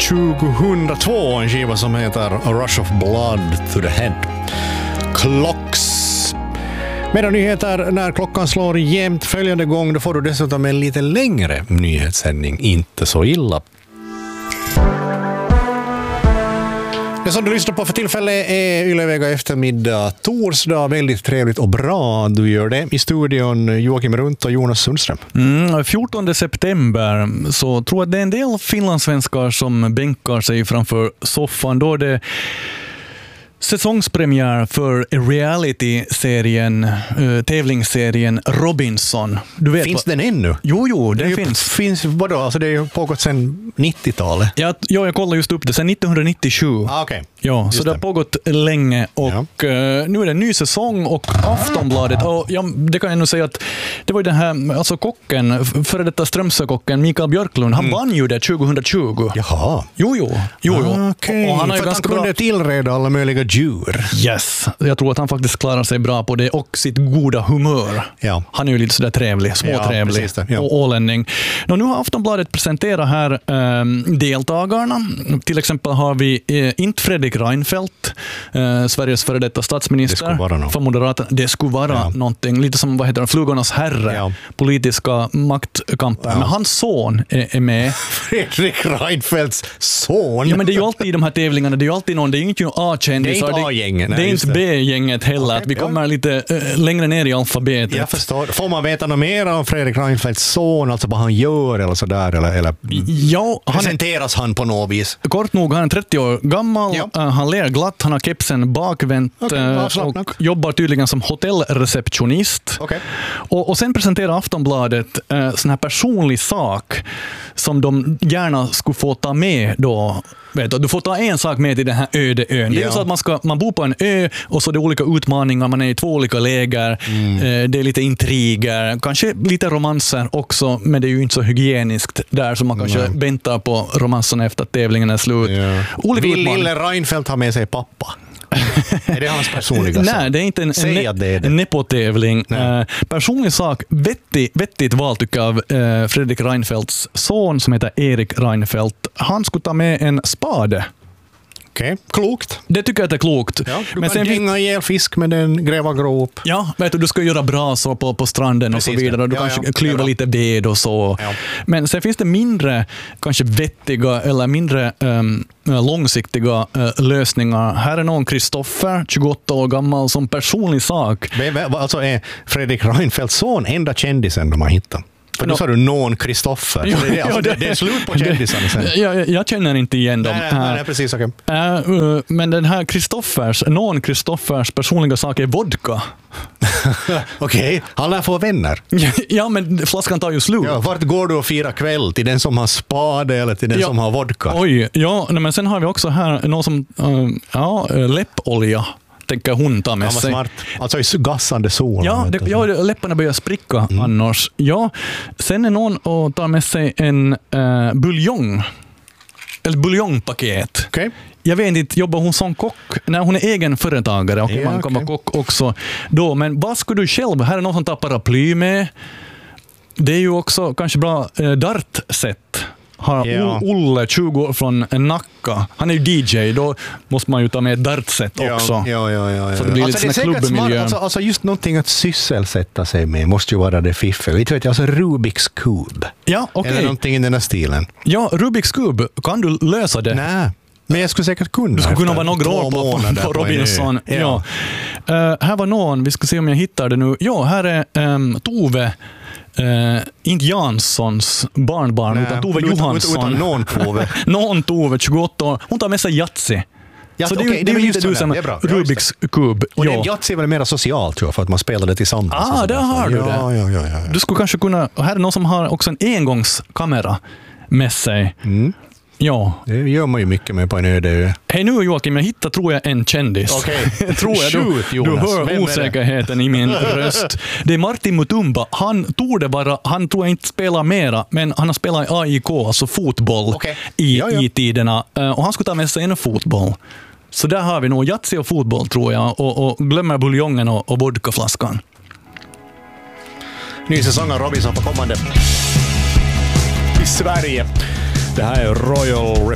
2002, en skiva som heter A Rush of Blood to the Head. Clocks. Medan nyheter när klockan slår jämnt följande gång, då får du dessutom en lite längre nyhetssändning. Inte så illa. Det som du lyssnar på för tillfället är Ylevega eftermiddag, torsdag. Väldigt trevligt och bra du gör det. I studion Joakim Runt och Jonas Sundström. 14 september så tror jag att det är en del finlandssvenskar som bänkar sig framför soffan. Då är det säsongspremiär för reality-serien, tävlingsserien Robinson. Du vet, finns den ännu? Jo, den finns. Vadå? Alltså det är ju pågått sedan 90-talet. Ja, jag kollar just upp det, sedan 1997. Okej. Ja, just så det har pågått länge och nu är det en ny säsong och Aftonbladet, och det kan jag nog säga att det var ju den här, alltså kocken, före detta Strömsökocken Mikael Björklund, han vann ju det 2020. Jaha. Jo. Okej. Och han har ju för ganska att han kunde tillreda alla möjliga djur. Yes, jag tror att han faktiskt klarar sig bra på det och sitt goda humör. Ja. Han är ju lite sådär trevlig, småtrevlig och ålänning. Nu har Aftonbladet presenterat här deltagarna. Till exempel har vi inte Fredrik Reinfeldt, Sveriges före detta statsminister för Moderaterna. Det skulle vara någonting, lite som vad heter det, Flugornas herre, politiska maktkamper. Men hans son är med. Fredrik Reinfeldts son? Ja, men det är ju alltid i de här tävlingarna, det är ju alltid någon, det är ju inte A-kändisar. Det är inte A-gänget. Det är inte B-gänget heller. Okay, att vi kommer lite längre ner i alfabetet. Jag förstår. Får man veta något mer om Fredrik Reinfeldts son, alltså vad han gör eller sådär? Eller presenteras han på något vis? Kort nog, han är 30 år gammal. Han ler glatt, han har kepsen bakvänt och jobbar tydligen som hotellreceptionist. Och sen presenterar Aftonbladet sån här personlig sak som de gärna skulle få ta med då. Du får ta en sak med till den här öde ön. Det är så att man bor på en ö och så är det olika utmaningar, man är i 2 olika läger. Det är lite intriger, kanske lite romanser också, men det är ju inte så hygieniskt där, så man kanske väntar på romanserna efter att tävlingen är slut. Vill lille Reinfeldt ha med sig pappa? Är det hans personliga sak? Nej, det är inte en nepotävling. Personlig sak, vettigt val tycker jag av Fredrik Reinfeldts son som heter Erik Reinfeldt. Han skulle ta med en spade. Okej, klokt. Det tycker jag att det är klokt. Ja, du kan gänga ihjäl fisk med den, gräva grop. Ja, vet du ska göra brasor på stranden. Precis, och så vidare. Du kanske klyva lite ved och så. Ja. Men sen finns det mindre kanske vettiga eller mindre långsiktiga lösningar. Här är någon Kristoffer, 28 år gammal, som personlig sak. Alltså är Fredrik Reinfeldts son enda kändisen de har hittat? För nu sa du någon Kristoffer. Det är slut på kändisarna sen. Jag känner inte igen dem. Nej, precis. Okay. Men den här Kristoffers personliga sak är vodka. Okej, han lär få vänner. Ja, men flaskan tar ju slut. Ja, vart går du och fira kväll? Till den som har spade eller till den som har vodka? Oj, men sen har vi också här någon som läppolja. Tänker hon ta med sig. Smart. Alltså i gassande sol. Läpparna börjar spricka annars. Ja, sen är någon och tar med sig en buljong. Eller buljongpaket. Okay. Jag vet inte, jobbar hon som kock? Nej, hon är egen företagare och man kan vara kock också. Då, men vad skulle du själv? Här är någon som tar paraply med. Det är ju också kanske bra dartsätt. Har Olle, 20 år från Nacka. Han är ju DJ, då måste man ju ta med ett dartset också. Ja. Så det blir lite klubbmiljö. Alltså just någonting att sysselsätta sig med måste ju vara det fiffel. Vi vet alltså Rubiks kub. Ja, okej. Eller någonting i den här stilen. Ja, Rubiks kub, kan du lösa det? Nej. Men jag skulle säkert kunna. Du skulle kunna vara några år på Robinson. Ja. Här var någon, vi ska se om jag hittar det nu. Ja, här är Tove. Inte Janssons barnbarn, utan Tove Johansson. Någon Tove, 28 år. Hon tar med sig Yatzy. Så det är ju lite du som Rubiks kub. Och det Yatzy är väl mer socialt, tror jag, för att man spelar det tillsammans. Där har du det. Ja. Du skulle kanske kunna... Och här är någon som har också en engångskamera med sig. Ja. Det gör man ju mycket med på en öde ö. Hej nu Joakim, jag hittar tror jag en kändis. Okej. Tror jag du hör osäkerheten i min röst. Det är Martin Mutumba. Han tror jag inte spelar mera, men han har spelat i AIK, alltså fotboll i tiderna. Och han skulle ta med sig en fotboll. Så där har vi nog Yatzy och fotboll, tror jag. Och glömmer buljongen och vodkaflaskan. Ny säsong av Robinson på kommande i Sverige. Det här är Royal